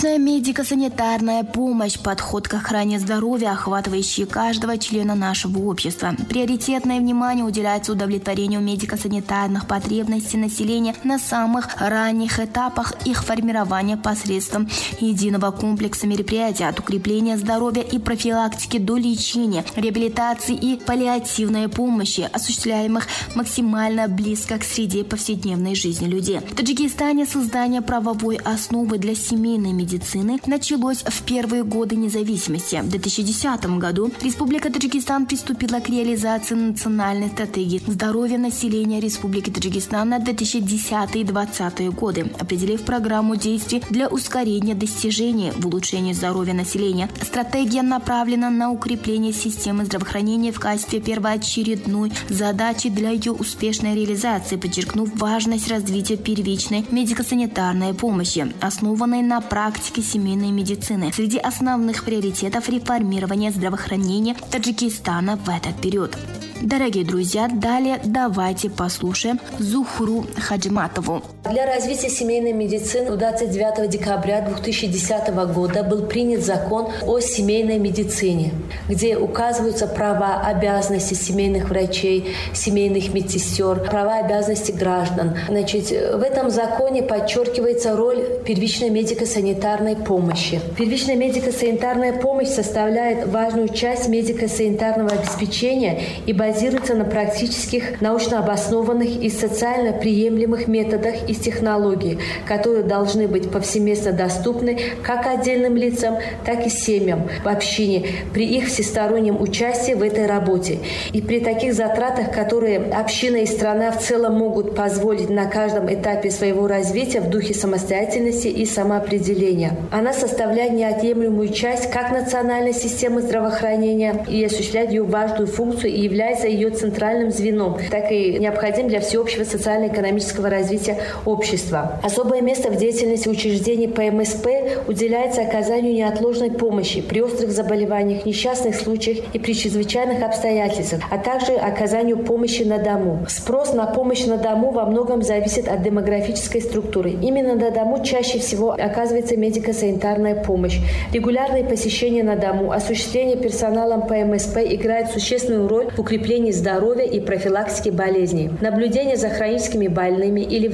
Медико-санитарная помощь – подход к охране здоровья, охватывающий каждого члена нашего общества. Приоритетное внимание уделяется удовлетворению медико-санитарных потребностей населения на самых ранних этапах их формирования посредством единого комплекса мероприятий от укрепления здоровья и профилактики до лечения, реабилитации и паллиативной помощи, осуществляемых максимально близко к среде повседневной жизни людей. В Таджикистане создание правовой основы для семейной медицины началось в первые годы независимости. В 2010 году Республика Таджикистан приступила к реализации национальной стратегии здоровья населения Республики Таджикистан на 2010-2020 годы, определив программу действий для ускорения достижения в улучшении здоровья населения. Стратегия направлена на укрепление системы здравоохранения в качестве первоочередной задачи для ее успешной реализации, подчеркнув важность развития первичной медико-санитарной помощи, основанной на практике семейной медицины. Среди основных приоритетов реформирования здравоохранения Таджикистана в этот период. Дорогие друзья, далее давайте послушаем Зухру Хаджиматову. Для развития семейной медицины 29 декабря 2010 года был принят закон о семейной медицине, где указываются права, обязанности семейных врачей, семейных медсестер, права и обязанности граждан. В этом законе подчеркивается роль первичной медико-санитарной помощи. Первичная медико-санитарная помощь составляет важную часть медико-санитарного обеспечения и базируется на практических, научно обоснованных и социально приемлемых методах и технологий, которые должны быть повсеместно доступны как отдельным лицам, так и семьям в общине при их всестороннем участии в этой работе. И при таких затратах, которые община и страна в целом могут позволить на каждом этапе своего развития в духе самостоятельности и самоопределения. Она составляет неотъемлемую часть как национальной системы здравоохранения и осуществляет ее важную функцию и является ее центральным звеном, так и необходим для всеобщего социально-экономического развития общества. Особое место в деятельности учреждений ПМСП уделяется оказанию неотложной помощи при острых заболеваниях, несчастных случаях и при чрезвычайных обстоятельствах, а также оказанию помощи на дому. Спрос на помощь на дому во многом зависит от демографической структуры. Именно на дому чаще всего оказывается медико-санитарная помощь. Регулярные посещения на дому, осуществление персоналом ПМСП играют существенную роль в укреплении здоровья и профилактике болезней. Наблюдение за хроническими больными или